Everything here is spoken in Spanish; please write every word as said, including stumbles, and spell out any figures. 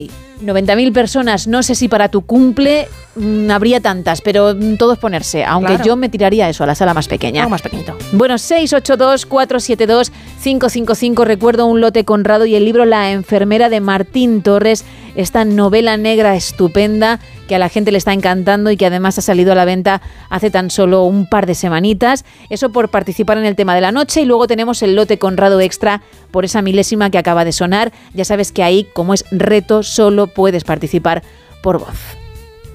noventa mil personas, no sé si para tu cumple mmm, habría tantas, pero mmm, todo es ponerse, aunque claro. yo me tiraría eso, a la sala más pequeña. Algo más pequeñito. Bueno, seis ocho dos, cuatro siete dos, cinco cinco cinco, recuerdo Un lote Conrado y el libro La enfermera de Martín Torres, esta novela negra estupenda que a la gente le está encantando y que además ha salido a la venta hace tan solo un par de semanitas. Eso por participar en el tema de la noche, y luego tenemos el lote Conrado extra por esa milésima que acaba de sonar. Ya sabes que ahí, como es reto, solo puedes participar por voz.